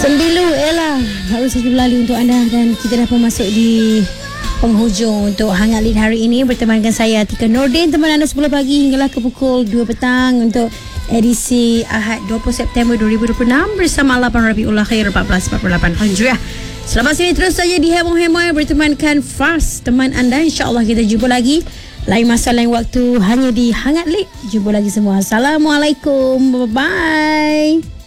Sembilu Ella harus berlalu untuk anda, dan kita dah pun masuk di penghujung untuk Hangat Lead hari ini bertemankan saya Tika Nordin, teman anda 10 pagi hinggalah ke pukul 2 petang untuk edisi Ahad 20 September 2026 bersama 8 Rabiul Akhir 1448 Hijriah. Selamat sini terus saja di Heboh-Heboh bertemankan Fars, teman anda. InsyaAllah kita jumpa lagi lain masa lain waktu hanya di Hangat Lead. Jumpa lagi semua. Assalamualaikum. Bye-bye.